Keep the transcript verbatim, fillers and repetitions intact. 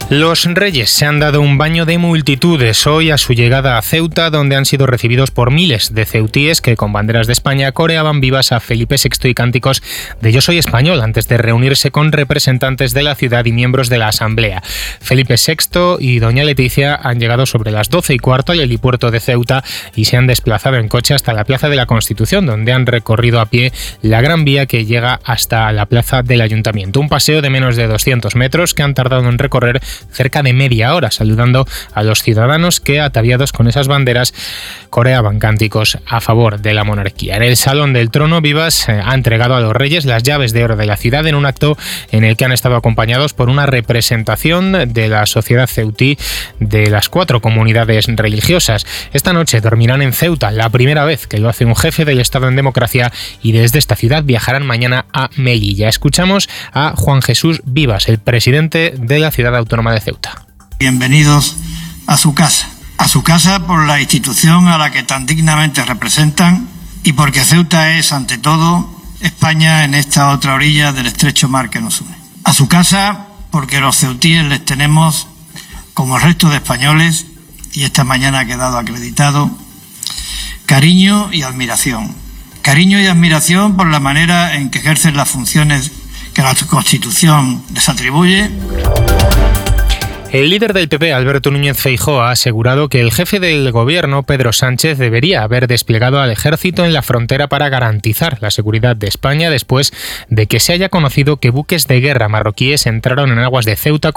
Los Reyes se han dado un baño de multitudes hoy a su llegada a Ceuta, donde han sido recibidos por miles de ceutíes que con banderas de España coreaban vivas a Felipe sexto y cánticos de Yo soy español, antes de reunirse con representantes de la ciudad y miembros de la Asamblea. Felipe sexto y doña Leticia han llegado sobre las doce y cuarto al helipuerto de Ceuta y se han desplazado en coche hasta la Plaza de la Constitución, donde han recorrido a pie la Gran Vía que llega hasta la Plaza del Ayuntamiento. Un paseo de menos de doscientos metros que han tardado en recorrer cerca de media hora, saludando a los ciudadanos que, ataviados con esas banderas, coreaban cánticos a favor de la monarquía. En el Salón del Trono, Vivas eh, ha entregado a los Reyes las llaves de oro de la ciudad en un acto en el que han estado acompañados por una representación de la sociedad ceutí de las cuatro comunidades religiosas. Esta noche dormirán en Ceuta, la primera vez que lo hace un jefe del Estado en democracia, y desde esta ciudad viajarán mañana a Melilla. Escuchamos a Juan Jesús Vivas, el presidente de la ciudad autónoma de Ceuta. Bienvenidos a su casa, a su casa por la institución a la que tan dignamente representan y porque Ceuta es, ante todo, España en esta otra orilla del estrecho mar que nos une. A su casa porque los ceutíes les tenemos, como el resto de españoles, y esta mañana ha quedado acreditado, cariño y admiración. Cariño y admiración por la manera en que ejercen las funciones que la Constitución les atribuye. El líder del P P, Alberto Núñez Feijóo, ha asegurado que el jefe del gobierno, Pedro Sánchez, debería haber desplegado al ejército en la frontera para garantizar la seguridad de España después de que se haya conocido que buques de guerra marroquíes entraron en aguas de Ceuta